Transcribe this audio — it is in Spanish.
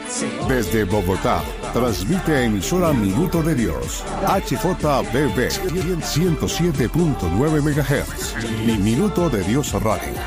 Desde Bogotá, transmite emisora Minuto de Dios, HJBB 107.9 MHz y Minuto de Dios Radio.